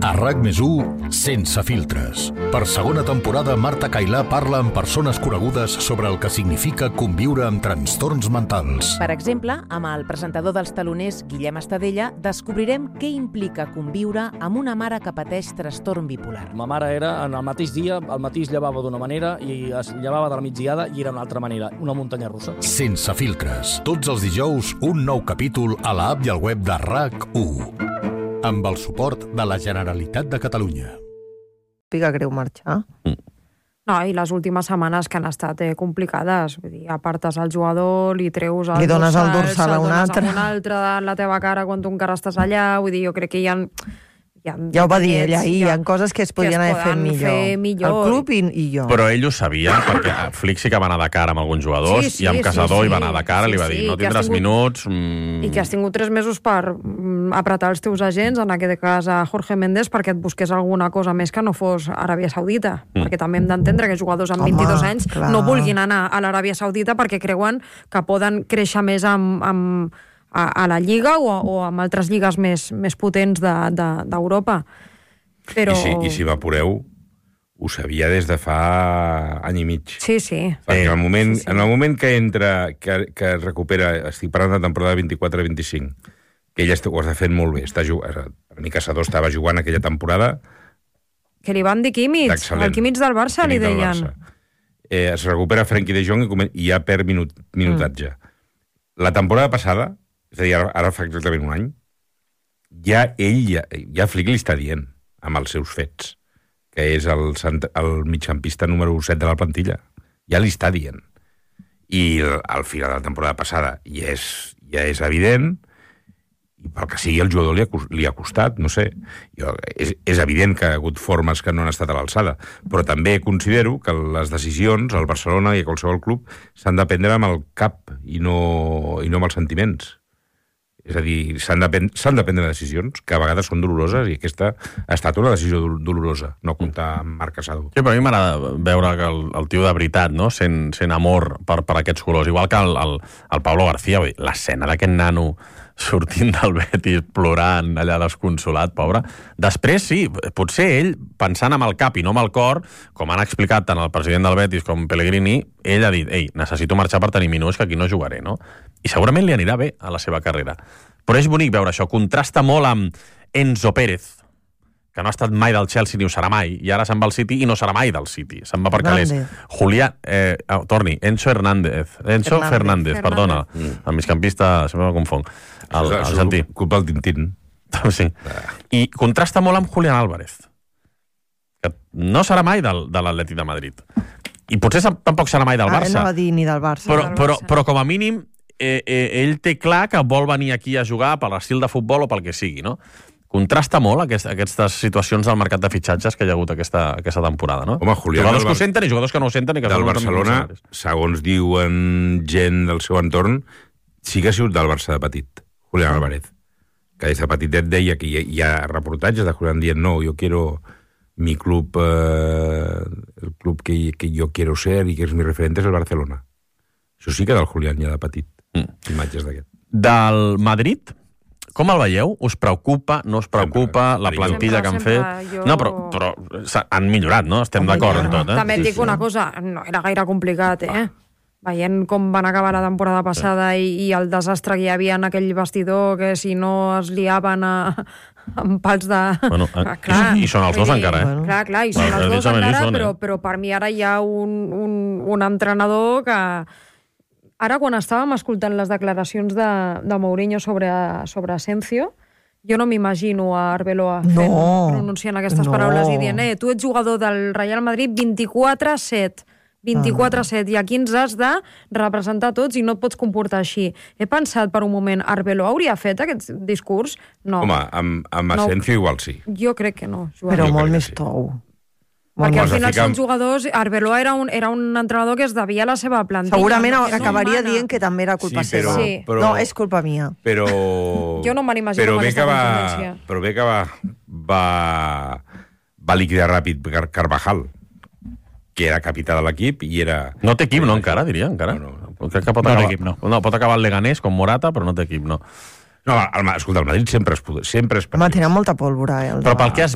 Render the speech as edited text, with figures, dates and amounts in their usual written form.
A RAC+1, sense filtres. Per segona temporada, Marta Cailà parla amb persones conegudes sobre el que significa conviure amb trastorns mentals. Per exemple, amb el presentador dels Taloners, Guillem Estadella, descobrirem què implica conviure amb una mare que pateix trastorn bipolar. Ma mare era, en el mateix dia, al matí es llevava d'una manera i es llevava de la migdiada i era una altra manera, una muntanya russa. Sense filtres. Tots els dijous, un nou capítol a l'app i al web de RAC1. Amb el suport de la Generalitat de Catalunya. Pica greu marxar. No, i les últimes setmanes que han estat complicades. Vull dir, apartes el jugador, li treus el li dones el dorsal a un altre. Un altre de la teva cara quan tu encara estàs allà. Vull dir, jo crec que hi ha ja ho va dir ella ahir, hi ha coses que es podien haver fet millor. El club i jo. Però ell ho sabia, perquè Flick sí que va anar de cara amb alguns jugadors, i amb Casador hi va anar de cara, li va dir, no tindràs minuts... I que has tingut 3 mesos per apretar els teus agents, en aquest cas a Jorge Méndez, perquè et busqués alguna cosa més que no fos Aràbia Saudita. Perquè també hem d'entendre que jugadors amb 22 anys no vulguin anar a l'Aràbia Saudita perquè creuen que poden créixer més a la Lliga o amb altres lligues més potents d'Europa. Però... I si m'apureu, ho sabia des de fa any i mig. Sí. Perquè en el moment que entra, que es recupera, estic parlant de temporada 24-25, que ella ho està fent molt bé. Per mi Casador estava jugant aquella temporada... Que li van dir Kimmich, el Kimmich del Barça, li deien. Es recupera Frenkie de Jong i ja perd minutatge. La temporada passada, és a dir, ara fa exactament un any, ja Flick li està dient, amb els seus fets, que és el migcampista número 7 de la plantilla. Ja li està dient. I al final de la temporada passada ja és evident, i pel que sigui el jugador li ha costat, no sé. És evident que ha hagut formes que no han estat a l'alçada, però també considero que les decisions al Barcelona i a qualsevol club s'han de prendre amb el cap i no amb els sentiments. És a dir, s'han de prendre decisions que a vegades són doloroses, i aquesta ha estat una decisió dolorosa, no comptar amb Marc Casador. Sí, però a mi m'agrada veure que el tio de veritat, no? sent amor per aquests colors. Igual que el Pablo García, l'escena d'aquest nano sortint del Betis, plorant allà desconsolat, pobre. Després, sí, potser ell, pensant amb el cap i no amb el cor, com han explicat tant el president del Betis com Pellegrini, ell ha dit, necessito marxar per tenir minuts, que aquí no jugaré, no? I segurament li anirà bé a la seva carrera. Però és bonic veure això. Contrasta molt amb Enzo Pérez, que no ha estat mai del Chelsea ni ho serà mai, i ara se'n va al City i no serà mai del City. Se'n va per calés. Enzo Fernández, perdona. El migcampista, sempre me confong. El argentí. Culpa del Tintín. Sí. I contrasta molt amb Julián Álvarez, que no serà mai de l'Atlètic de Madrid. I potser tampoc serà mai del Barça. No va dir ni del Barça. Però com a mínim, ell té clar que vol venir aquí a jugar per l'estil de futbol o pel que sigui, no? Contrasta molt aquestes situacions del mercat de fitxatges que hi ha hagut aquesta temporada, no? Home, jugadors que ho senten i jugadors que no ho senten. I que del Barcelona, segons diuen gent del seu entorn, sí que ha sigut del Barça de petit, Julián Álvarez, que des de petitet deia que hi ha reportatges de Julián dient no, yo quiero mi club, el club que yo quiero ser y que es mi referente es el Barcelona. Això sí que del Julián ja de petit, imatges d'aquest. Del Madrid, com el veieu? Us preocupa, no us preocupa la plantilla que han fet? No, però han millorat, no? Estem d'acord en tot, També et dic una cosa, no era gaire complicat, Veient com van acabar la temporada passada i el desastre que hi havia en aquell vestidor, que si no es liaven amb pals de... I són els dos encara, Clar, i són els dos encara, però per mi ara hi ha un entrenador que... Ara, quan estàvem escoltant les declaracions de Mourinho sobre Asensio, jo no m'imagino a Arbeloa pronunciant aquestes paraules i dient tu ets jugador del Real Madrid 24/7, i aquí ens has de representar tots i no et pots comportar així. He pensat per un moment, Arbeloa hauria fet aquest discurs? No. Home, amb Asensio igual sí. Jo crec que no. Però molt més tou. Perquè al final són jugadors... Arbeloa era un entrenador que es devia a la seva plantilla. Segurament acabaria dient que també era culpa seva. No, és culpa mia. Però... Jo no me n'imagino amb aquesta contundència. Però bé que va liquidar ràpid Carvajal, que era capità de l'equip i era... No té equip, no, encara, diria, encara. No. Crec que pot acabar, no, pot acabar el Leganés com Morata, però no té equip, no. No, escolta, el Madrid sempre es Home, tenen molta pólvora, Però pel que has